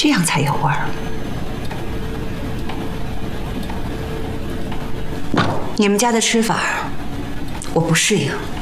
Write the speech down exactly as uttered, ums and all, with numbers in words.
这样才有味儿。你们家的吃法，我不适应。